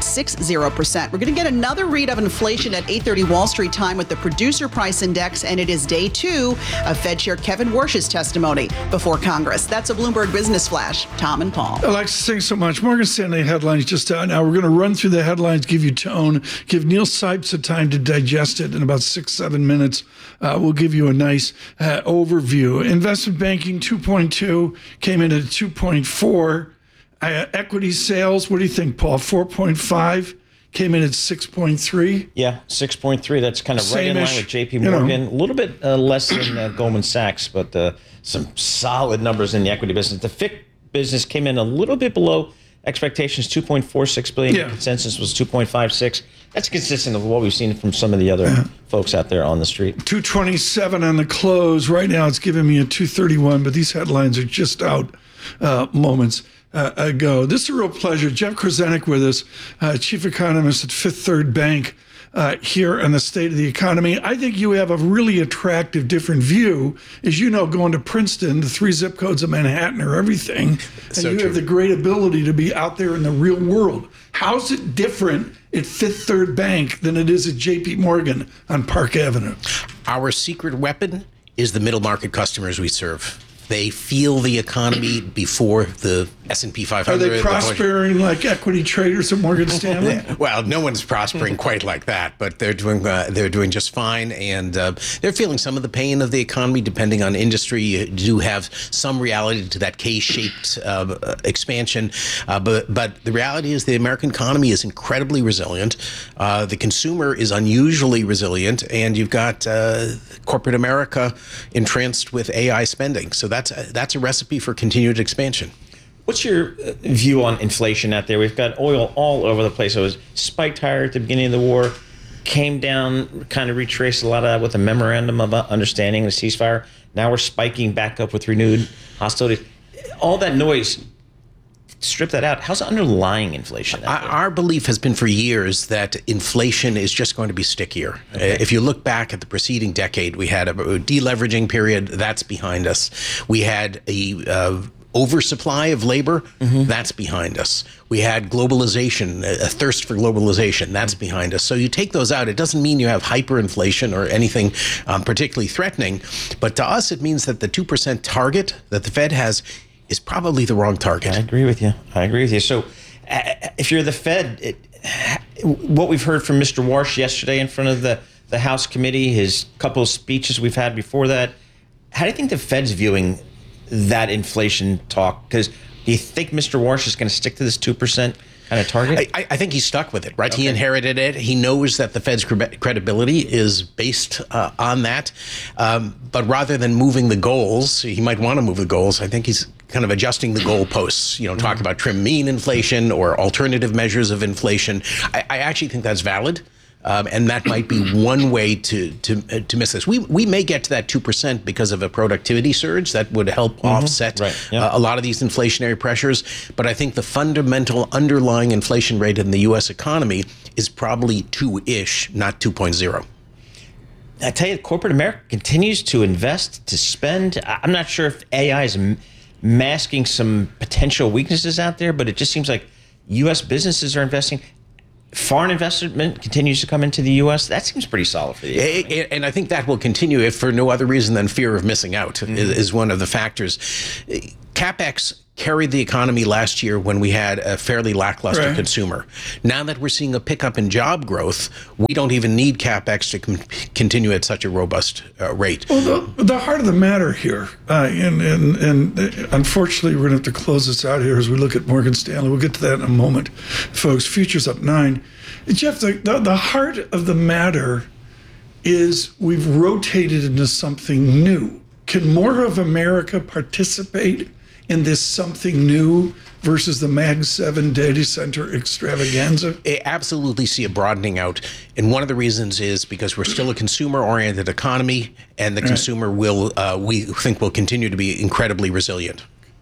4.60%. We're going to get another read of inflation at 8:30 Wall Street time with the producer price index, and it is day 2 of Fed Chair Kevin Warsh's testimony before Congress. That's a Bloomberg Business Flash. Tom and Paul. Alexis, thanks so much. Morgan Stanley headlines just out now. We're going to run through the headlines, give you tone, give Neil Sipes a time to digest it in about 6-7 minutes. We'll give you a nice overview. Investment banking 2.2 came in at 2.4. Equity sales, what do you think, Paul? 4.5. Came in at 6.3. Yeah, 6.3. That's kind of right in line with JP Morgan. A little bit less than Goldman Sachs, but some solid numbers in the equity business. The FICC business came in a little bit below expectations, 2.46 billion. Yeah. Consensus was 2.56. That's consistent with what we've seen from some of the other folks out there on the street. 227 on the close. Right now it's giving me a 231, but these headlines are just out moments ago. This is a real pleasure. Jeff Krasanik with us, chief economist at Fifth Third Bank, here on the state of the economy. I think you have a really attractive, different view. As you know, going to Princeton, the 3 zip codes of Manhattan are everything. And you have the great ability to be out there in the real world. How's it different at Fifth Third Bank than it is at JP Morgan on Park Avenue? Our secret weapon is the middle market customers we serve. They feel the economy before the S&P 500. Are they prospering like equity traders at Morgan Stanley? Well, no one's prospering quite like that, but they're doing just fine, and they're feeling some of the pain of the economy depending on industry. You do have some reality to that K-shaped expansion, but the reality is the American economy is incredibly resilient. The consumer is unusually resilient, and you've got corporate America entranced with AI spending. So that's a recipe for continued expansion. What's your view on inflation out there? We've got oil all over the place. It was spiked higher at the beginning of the war, came down, kind of retraced a lot of that with a memorandum of understanding, the ceasefire. Now we're spiking back up with renewed hostilities. All that noise, strip that out. How's underlying inflation? Our belief has been for years that inflation is just going to be stickier. Okay. If you look back at the preceding decade, we had a deleveraging period. That's behind us. We had a oversupply of labor. That's behind us. We had globalization, a thirst for globalization. That's behind us. So you take those out. It doesn't mean you have hyperinflation or anything particularly threatening. But to us, it means that the 2% target that the Fed has is probably the wrong target. I agree with you. So if you're the Fed, what we've heard from Mr. Warsh yesterday in front of the House committee, his couple of speeches we've had before that, how do you think the Fed's viewing that inflation talk? Because do you think Mr. Warsh is going to stick to this 2% kind of target? I think he's stuck with it, right? Okay. He inherited it. He knows that the Fed's credibility is based on that. But rather than moving the goals, he might want to move the goals. I think he's kind of adjusting the goalposts, talk about trim mean inflation or alternative measures of inflation. I actually think that's valid. And that might be one way to miss this. We may get to that 2% because of a productivity surge that would help offset a lot of these inflationary pressures. But I think the fundamental underlying inflation rate in the U.S. economy is probably 2-ish, not 2.0. I tell you, corporate America continues to invest, to spend. I'm not sure if AI is masking some potential weaknesses out there, but it just seems like U.S. businesses are investing. Foreign investment continues to come into the U.S. That seems pretty solid for the economy. And I think that will continue if for no other reason than fear of missing out is one of the factors. CapEx carried the economy last year when we had a fairly lackluster consumer. Now that we're seeing a pickup in job growth, we don't even need CapEx to continue at such a robust rate. Well, the heart of the matter here, and unfortunately we're going to have to close this out here as we look at Morgan Stanley. We'll get to that in a moment. Folks, futures up 9. Jeff, the heart of the matter is we've rotated into something new. Can more of America participate in this something new versus the Mag 7 data center extravaganza? I absolutely see a broadening out. And one of the reasons is because we're still a consumer-oriented economy, and the consumer we think will continue to be incredibly resilient.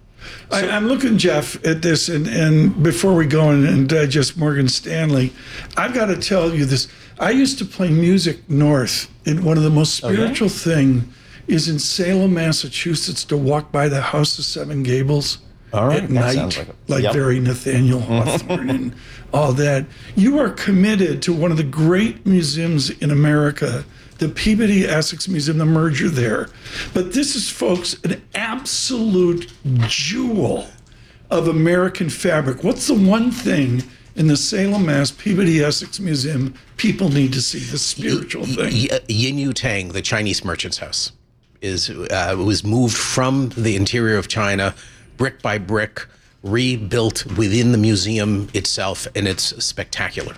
I'm looking, Jeff, at this, and before we go and digest Morgan Stanley, I've got to tell you this. I used to play music north, and one of the most spiritual thing is in Salem, Massachusetts, to walk by the House of Seven Gables at night, like very Nathaniel Hawthorne and all that. You are committed to one of the great museums in America, the Peabody Essex Museum, the merger there. But this is, folks, an absolute jewel of American fabric. What's the one thing in the Salem, Mass. Peabody Essex Museum people need to see, the spiritual thing? Yin Yu Tang, the Chinese merchant's house, was moved from the interior of China, brick by brick, rebuilt within the museum itself, and it's spectacular.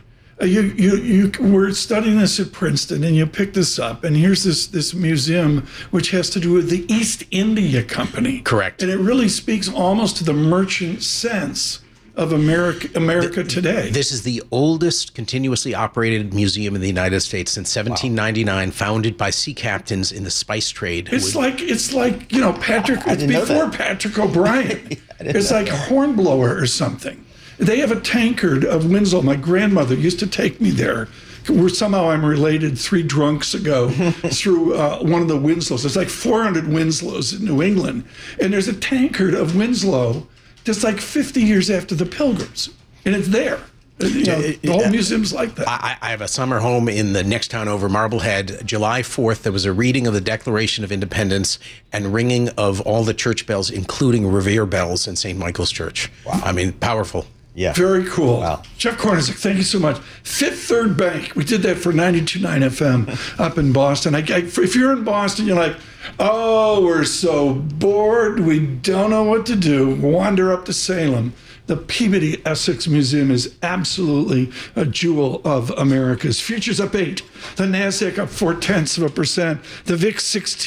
You were studying this at Princeton, and you picked this up, and here's this museum which has to do with the East India Company. Correct. And it really speaks almost to the merchant sense of America today. This is the oldest continuously operated museum in the United States since 1799, founded by sea captains in the spice trade. It's like Patrick. It's before Patrick O'Brien. It's like Hornblower or something. They have a tankard of Winslow. My grandmother used to take me there. Somehow I'm related 3 drunks ago through one of the Winslows. There's like 400 Winslows in New England. And there's a tankard of Winslow just like 50 years after the Pilgrims. And it's there. The whole museum's like that. I have a summer home in the next town over, Marblehead. July 4th, there was a reading of the Declaration of Independence and ringing of all the church bells, including Revere bells in St. Michael's Church. Wow. I mean, powerful. Yeah. Very cool. Wow. Chuck Kornacek, thank you so much. Fifth Third Bank. We did that for 92.9 FM up in Boston. If you're in Boston, you're like, oh, we're so bored. We don't know what to do. Wander up to Salem. The Peabody Essex Museum is absolutely a jewel of America's. Futures up 8. The NASDAQ up 0.4%. The VIX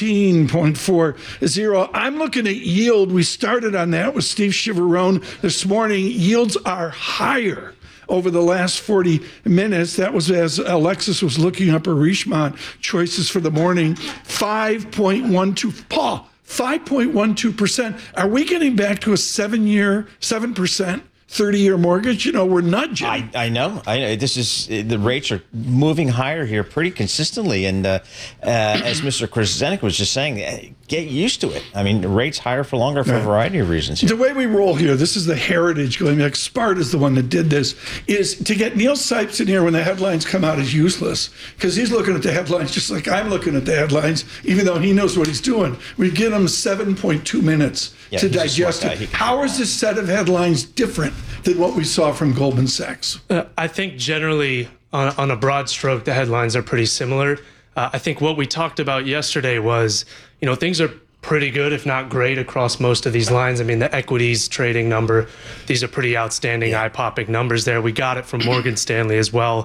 16.40. I'm looking at yield. We started on that with Steve Chiavarone this morning. Yields are higher over the last 40 minutes. That was as Alexis was looking up her Richemont choices for the morning. 5.12. Paul. 5.12%. Are we getting back to a 7% 30-year mortgage? We're nudging. I know. This is, the rates are moving higher here pretty consistently. And as Mr. Krasanik was just saying, get used to it. I mean, rates higher for longer for a variety of reasons. The way we roll here, this is the heritage going back. Spart is the one that did this, is to get Neil Sipes in here when the headlines come out is useless, because he's looking at the headlines just like I'm looking at the headlines, even though he knows what he's doing. We give him 7.2 minutes to digest it. How is this set of headlines different than what we saw from Goldman Sachs? I think generally, on a broad stroke, the headlines are pretty similar. I think what we talked about yesterday was, things are pretty good, if not great, across most of these lines. I mean, the equities trading number, these are pretty outstanding, eye-popping numbers there. We got it from Morgan Stanley as well.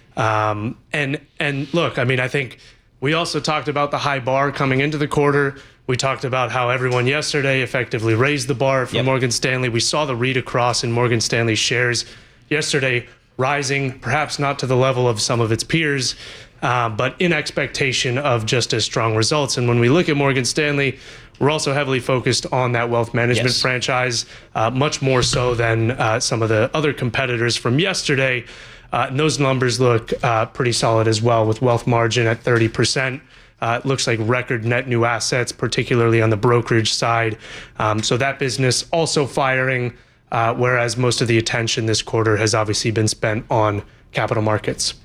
And look, I mean, I think we also talked about the high bar coming into the quarter. We talked about how everyone yesterday effectively raised the bar for Morgan Stanley. We saw the read across in Morgan Stanley shares yesterday rising, perhaps not to the level of some of its peers, but in expectation of just as strong results. And when we look at Morgan Stanley, we're also heavily focused on that wealth management franchise, much more so than some of the other competitors from yesterday. And those numbers look pretty solid as well, with wealth margin at 30%. It looks like record net new assets, particularly on the brokerage side. So that business also firing, whereas most of the attention this quarter has obviously been spent on capital markets.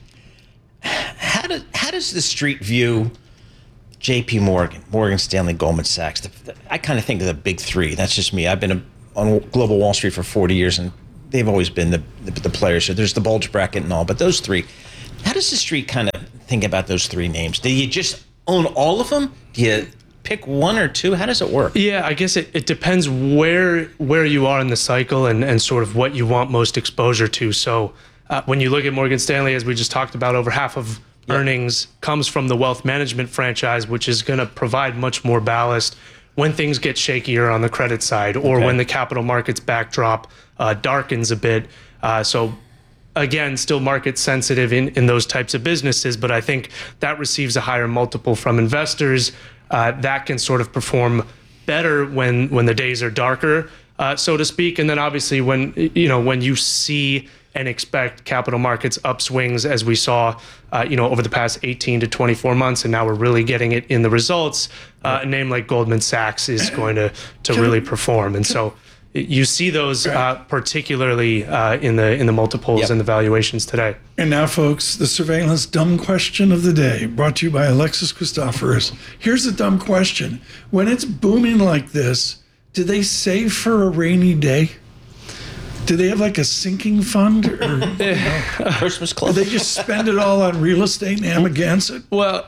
How does the street view JP Morgan, Morgan Stanley, Goldman Sachs? I kind of think of the big three. That's just me. I've been on Global Wall Street for 40 years, and they've always been the players. So there's the bulge bracket and all, but those three, how does the street kind of think about those three names? Do you just own all of them? Do you pick one or two? How does it work? Yeah, I guess it depends where you are in the cycle and sort of what you want most exposure to. So when you look at Morgan Stanley, as we just talked about, over half of earnings comes from the wealth management franchise, which is going to provide much more ballast when things get shakier on the credit side, or when the capital markets backdrop darkens a bit. So again, still market sensitive in those types of businesses, but I think that receives a higher multiple from investors. That can sort of perform better when the days are darker, so to speak. And then obviously when you see and expect capital markets upswings, as we saw, over the past 18 to 24 months, and now we're really getting it in the results. A name like Goldman Sachs is going to really perform, and so you see those particularly in the multiples and the valuations today. And now, folks, the surveillance dumb question of the day, brought to you by Alexis Christoforous. Here's the dumb question: when it's booming like this, do they save for a rainy day? Do they have like a sinking fund, or Christmas club? Do they just spend it all on real estate and Amagansett? Well,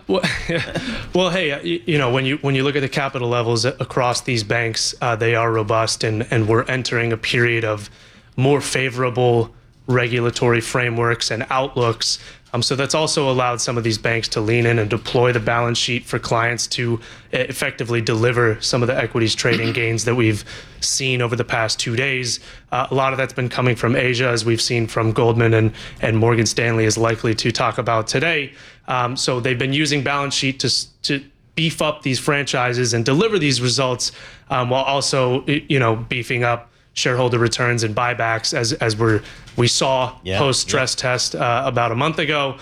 hey, when you look at the capital levels across these banks, they are robust, and we're entering a period of more favorable regulatory frameworks and outlooks. So that's also allowed some of these banks to lean in and deploy the balance sheet for clients to effectively deliver some of the equities trading gains that we've seen over the past 2 days. A lot of that's been coming from Asia, as we've seen from Goldman and Morgan Stanley is likely to talk about today. So they've been using balance sheet to beef up these franchises and deliver these results, while also beefing up shareholder returns and buybacks, as we saw post stress test about a month ago.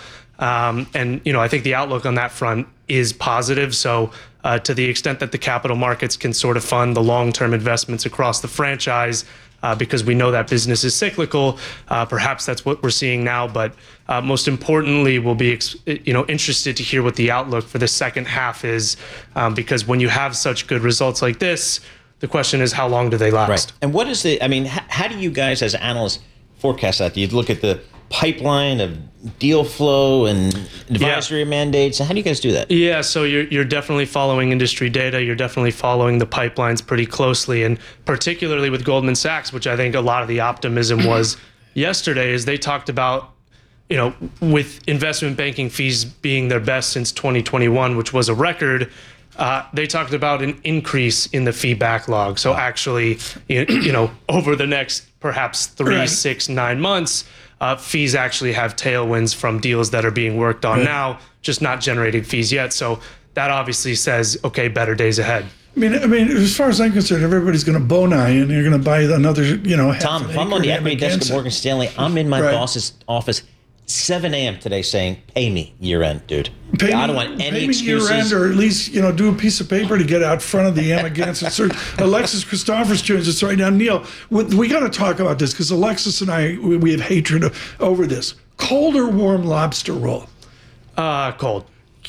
And I think the outlook on that front is positive. So to the extent that the capital markets can sort of fund the long-term investments across the franchise, because we know that business is cyclical, perhaps that's what we're seeing now. But most importantly, we'll be interested to hear what the outlook for the second half is, because when you have such good results like this, the question is, how long do they last? Right. And what is how do you guys as analysts forecast that? Do you look at the pipeline of deal flow and advisory mandates? How do you guys do that? Yeah, so you're definitely following industry data. You're definitely following the pipelines pretty closely, and particularly with Goldman Sachs, which I think a lot of the optimism was yesterday, is they talked about, with investment banking fees being their best since 2021, which was a record. They talked about an increase in the fee backlog. So actually, over the next perhaps 3, 6, 9 months, fees actually have tailwinds from deals that are being worked on now, just not generating fees yet. So that obviously says, okay, better days ahead. I mean, as far as I'm concerned, everybody's going to Bonai, and you're going to buy another, Tom, if I'm on the equity desk at Morgan Stanley, I'm in my boss's office 7 a.m. today saying, pay me year end, dude. I don't want any excuses. Year end, or at least, do a piece of paper to get out front of the Amagansett search. Alexis Christoforous joins us right now. Neil, we got to talk about this, because Alexis and I, we have hatred over this. Cold or warm lobster roll? Cold.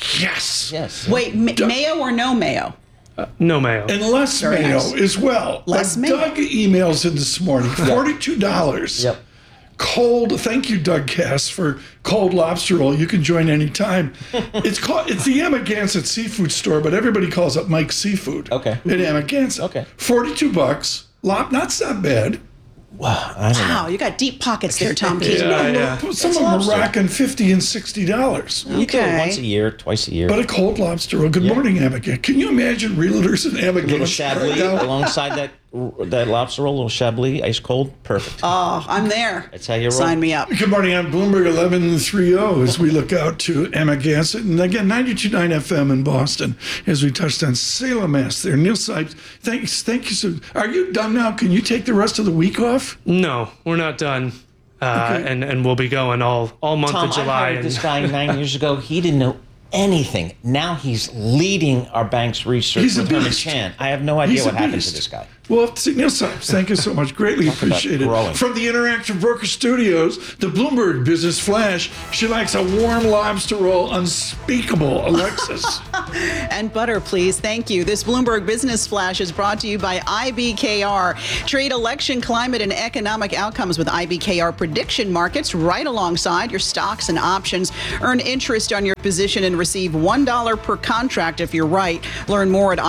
Yes. Wait, mayo or no mayo? No mayo. And less mayo as well. Less mayo. Doug emails in this morning, $42. Yep. thank you, Doug Cass, for cold lobster roll. You can join anytime. It's the Amagansett Seafood Store, but everybody calls it Mike's Seafood. Okay. At Amagansett. Okay. $42. Not that bad. Wow, I don't know. Wow, you got deep pockets there, Tom. Some of them are rocking $50 and $60. You do it once a year, twice a year. But a cold lobster roll. Good morning, Amagansett. Can you imagine realtors in Amagansett? A little Chablis alongside that lobster roll, a little Chablis, ice cold, perfect. Oh, I'm there. That's how you roll. Sign me up. Good morning. I'm Bloomberg 1130 as we look out to Amagansett. And again, 92.9 FM in Boston as we touched on Salem, Mass. There. Neil Sipes, thank you. So, are you done now? Can you take the rest of the week off? No, we're not done. Okay. And we'll be going all month Tom, of July. I hired this guy 9 years ago. He didn't know anything. Now he's leading our bank's research He's a with Herman beast. Chan. I have no idea He's what a happened beast. to this guy. Well, Neil Sipes, thank you so much. Greatly appreciate it. growing. From the Interactive Broker Studios, the Bloomberg Business Flash. She likes a warm lobster roll, unspeakable. Alexis. And butter, please. Thank you. This Bloomberg Business Flash is brought to you by IBKR. Trade election, climate, and economic outcomes with IBKR prediction markets right alongside your stocks and options. Earn interest on your position and receive $1 per contract if you're right. Learn more at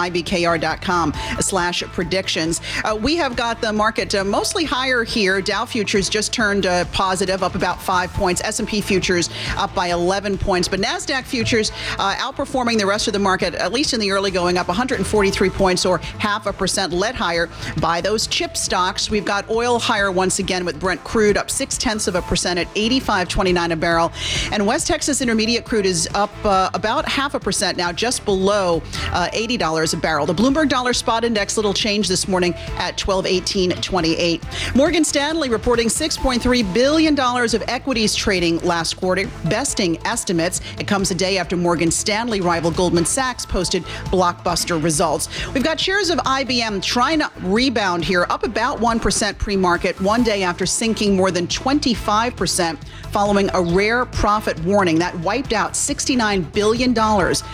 ibkr.com/predictions. We have got the market mostly higher here. Dow futures just turned positive, up about 5 points. S&P futures up by 11 points. But NASDAQ futures outperforming the rest of the market, at least in the early going, up 143 points or 0.5%, led higher by those chip stocks. We've got oil higher once again with Brent crude up 0.6% at $85.29 a barrel. And West Texas Intermediate crude is up about 0.5% now, just below $80 a barrel. The Bloomberg Dollar Spot Index, little change this morning at 1218.28. Morgan Stanley reporting $6.3 billion of equities trading last quarter, besting estimates. It comes a day after Morgan Stanley rival Goldman Sachs posted blockbuster results. We've got shares of IBM trying to rebound here, up about 1% pre-market, one day after sinking more than 25% following a rare profit warning that wiped out $69 billion in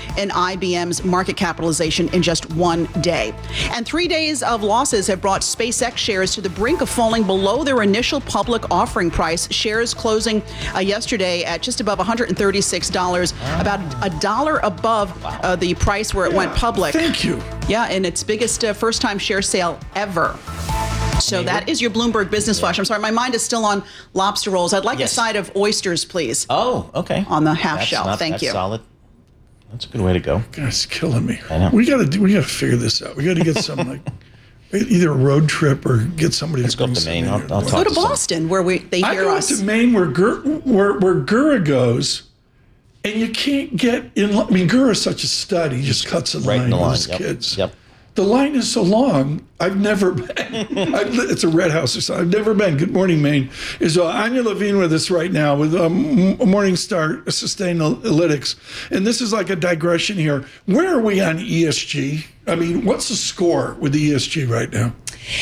IBM's market capitalization in just one day. And 3 days of losses have brought SpaceX shares to the brink of falling below their initial public offering price. Shares closing yesterday at just above $136, about $1 above the price where it went public. Thank you. Yeah, and its biggest first-time share sale ever. So that is your Bloomberg Business Flash. I'm sorry, my mind is still on lobster rolls. I'd like a side of oysters, please. Oh, okay. On the half shell. Thank you. Solid. That's a good way to go. Guy's killing me. I know. We gotta figure this out. We gotta get some either a road trip or get somebody to bring to Maine. some I'll Go to Boston, where they I hear go us. to Maine where Gura goes, and you can't get in. I mean, Gura's such a stud. He just cuts a Right in line the with line. his Yep. kids. Yep. The line is so long. I've never been. It's a red house or something. I've never been. Good morning, Maine. Is Anya Levine with us right now with Morningstar Sustainalytics. And this is like a digression here. Where are we on ESG? I mean, what's the score with the ESG right now?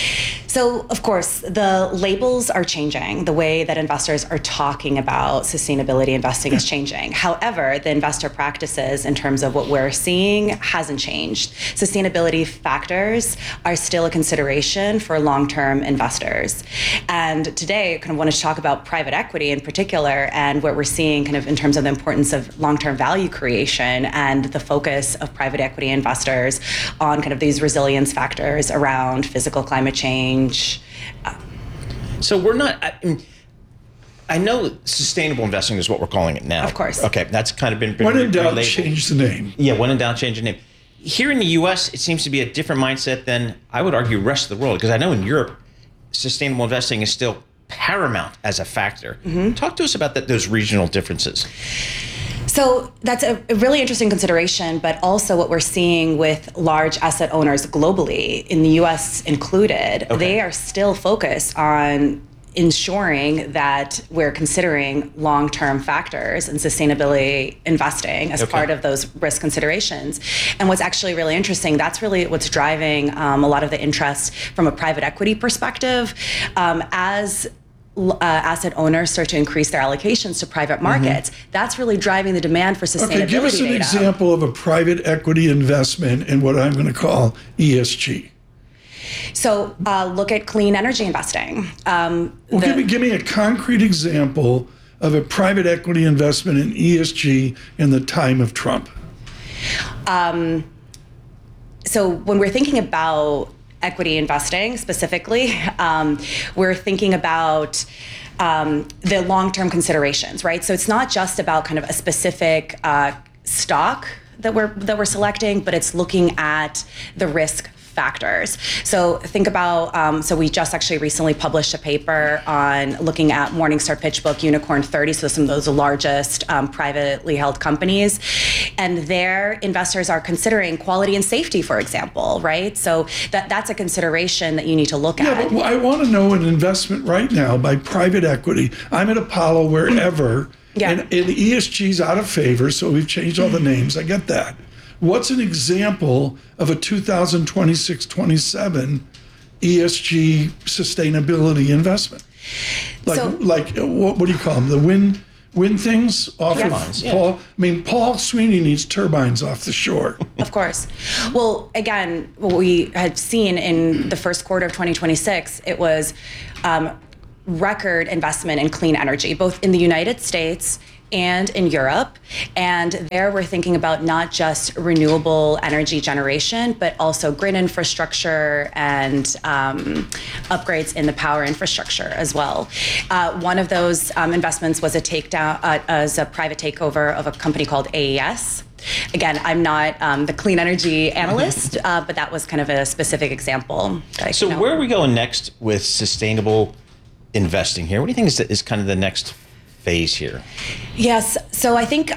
So, of course, the labels are changing. The way that investors are talking about sustainability investing is changing. However, the investor practices in terms of what we're seeing hasn't changed. Sustainability factors are still a consideration for long-term investors. And today, I kind of want to talk about private equity in particular and what we're seeing kind of in terms of the importance of long-term value creation and the focus of private equity investors on kind of these resilience factors around physical climate change. So we're not. I know sustainable investing is what we're calling it now. Of course. Okay, that's kind of been When in doubt, relabeled. change the name. Yeah, when in doubt, change the name. Here in the U.S., it seems to be a different mindset than I would argue rest of the world. Because I know in Europe, sustainable investing is still paramount as a factor. Talk to us about those regional differences. So that's a really interesting consideration, but also what we're seeing with large asset owners globally, in the US included, they are still focused on ensuring that we're considering long-term factors and sustainability investing as part of those risk considerations. And what's actually really interesting, that's really what's driving a lot of the interest from a private equity perspective as asset owners start to increase their allocations to private markets. That's really driving the demand for sustainability. Okay, give us an data. example of a private equity investment in what I'm going to call ESG. So look at clean energy investing. Give me a concrete example of a private equity investment in ESG in the time of Trump. So when we're thinking about equity investing specifically, we're thinking about the long-term considerations, right? So it's not just about kind of a specific stock that we're selecting, but it's looking at the risk factors. So think about, so we just actually recently published a paper on looking at Morningstar PitchBook Unicorn 30, so some of those largest privately held companies. And their investors are considering quality and safety, for example, right? So that's a consideration that you need to look at. But I want to know an investment right now by private equity. I'm at Apollo, wherever, and ESG's out of favor, so we've changed all the names. I get that. What's an example of a 2026-27 ESG sustainability investment? What do you call them? The wind things off of Paul? I mean, Paul Sweeney needs turbines off the shore. Of course. Well, again, what we had seen in the first quarter of 2026, it was record investment in clean energy, both in the United States and in Europe. And there we're thinking about not just renewable energy generation, but also grid infrastructure and upgrades in the power infrastructure as well. One of those investments was a takedown as a private takeover of a company called AES. Again, I'm not the clean energy analyst, but that was kind of a specific example. So where are we going next with sustainable investing here? What do you think is kind of the next phase here? Yes. So I think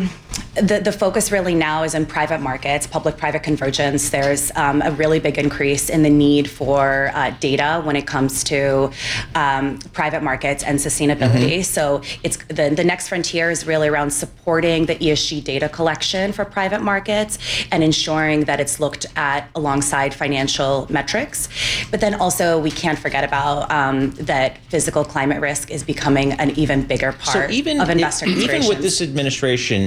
the focus really now is in private markets, public-private convergence. There's a really big increase in the need for data when it comes to private markets and sustainability. So it's the next frontier is really around supporting the ESG data collection for private markets and ensuring that it's looked at alongside financial metrics. But then also we can't forget about that physical climate risk is becoming an even bigger part of investor considerations. Even with this administration,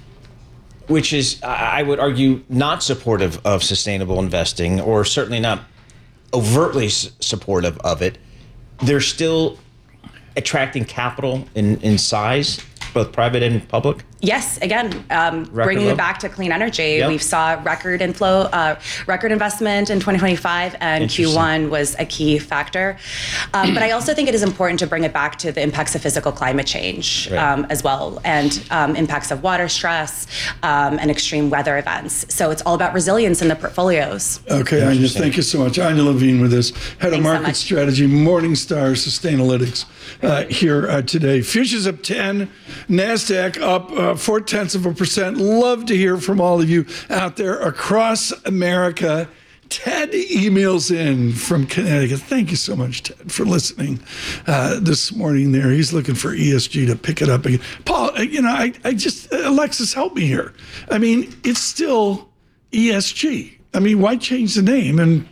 which is, I would argue, not supportive of sustainable investing, or certainly not overtly supportive of it, they're still attracting capital in size, both private and public? Yes, again, bringing it back to clean energy, we saw record inflow, record investment in 2025, and Q1 was a key factor. But I also think it is important to bring it back to the impacts of physical climate change as well, and impacts of water stress and extreme weather events. So it's all about resilience in the portfolios. Okay, Anya, thank you so much. Anya Levine with us, Head of Market Strategy, Morningstar Sustainalytics here today. Futures up 10, NASDAQ up 0.4%. Love to hear from all of you out there across America. Ted emails in from Connecticut. Thank you so much, Ted, for listening this morning there. He's looking for ESG to pick it up again. Paul, I just, Alexis, help me here. I mean, it's still ESG. I mean, why change the name? And,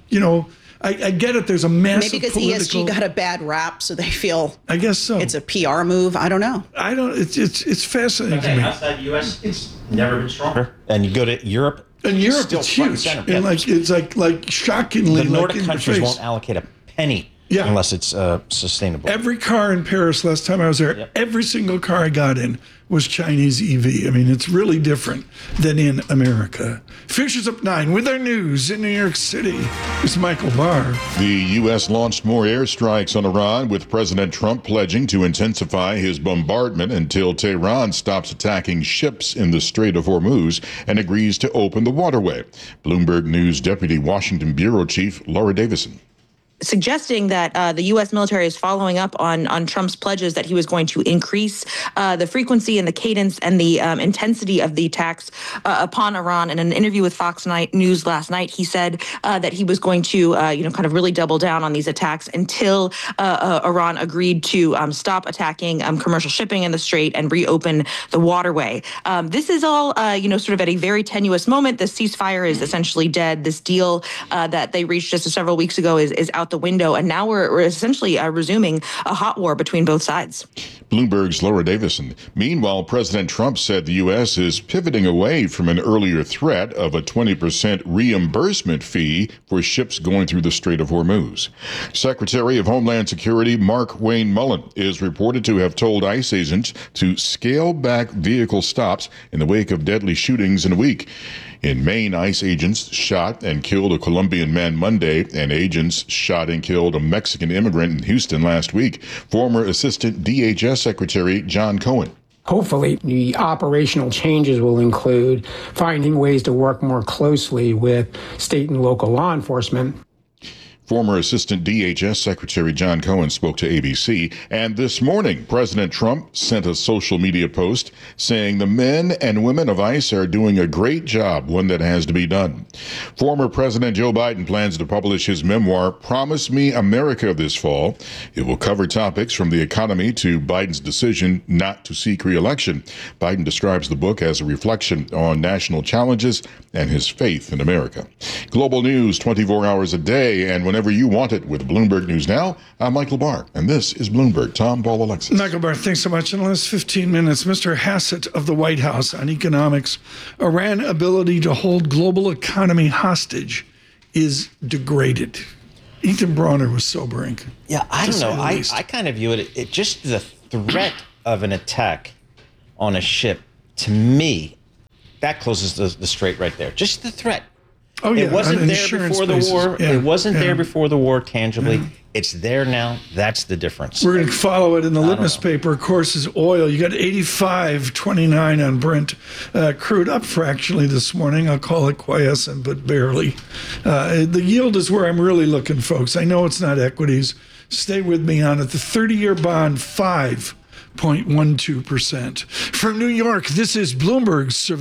I get it. There's a massive maybe because political... ESG got a bad rap, so they feel I guess so. It's a PR move. I don't know. It's fascinating to me. Outside the U.S., it's never been stronger. And you go to Europe. And Europe, it's huge. And it's like shockingly, the Nordic in your countries face. won't allocate a penny unless it's sustainable. Every car in Paris last time I was there, every single car I got in was Chinese EV. I mean, it's really different than in America. Futures up 9 with our news in New York City. It's Michael Barr. The U.S. launched more airstrikes on Iran, with President Trump pledging to intensify his bombardment until Tehran stops attacking ships in the Strait of Hormuz and agrees to open the waterway. Bloomberg News Deputy Washington Bureau Chief Laura Davison. Suggesting that the U.S. military is following up on Trump's pledges that he was going to increase the frequency and the cadence and the intensity of the attacks upon Iran. In an interview with Fox News last night, he said that he was going to, kind of really double down on these attacks until Iran agreed to stop attacking commercial shipping in the Strait and reopen the waterway. This is all, sort of at a very tenuous moment. The ceasefire is essentially dead. This deal that they reached just several weeks ago is out the window, and now we're essentially resuming a hot war between both sides. Bloomberg's Laura Davison. Meanwhile, President Trump said the U.S. is pivoting away from an earlier threat of a 20% reimbursement fee for ships going through the Strait of Hormuz. Secretary of Homeland Security Mark Wayne Mullen is reported to have told ICE agents to scale back vehicle stops in the wake of deadly shootings in a week. In Maine, ICE agents shot and killed a Colombian man Monday, and agents shot and killed a Mexican immigrant in Houston last week. Former Assistant DHS Secretary John Cohen. Hopefully, the operational changes will include finding ways to work more closely with state and local law enforcement. Former Assistant DHS Secretary John Cohen spoke to ABC, and this morning, President Trump sent a social media post saying the men and women of ICE are doing a great job, one that has to be done. Former President Joe Biden plans to publish his memoir, Promise Me America, this fall. It will cover topics from the economy to Biden's decision not to seek re-election. Biden describes the book as a reflection on national challenges and his faith in America. Global news 24 hours a day, and whenever you want it with Bloomberg News Now, I'm Michael Barr, and this is Bloomberg. Tom, Paul, Alexis. Michael Barr, thanks so much. In the last 15 minutes, Mr. Hassett of the White House on economics, Iran's ability to hold global economy hostage is degraded. Ethan Bronner was sobering. Yeah, I don't know. I kind of view it just the threat of an attack on a ship, to me, that closes the strait right there. Just the threat. Oh, yeah. It wasn't there before the war. Yeah, it wasn't there before the war tangibly. Yeah. It's there now. That's the difference. We're going to follow it in the litmus paper, of course, is oil. You got 85.29 on Brent crude, up fractionally this morning. I'll call it quiescent, but barely. The yield is where I'm really looking, folks. I know it's not equities. Stay with me on it. The 30-year bond, 5.12%. From New York, this is Bloomberg's survey.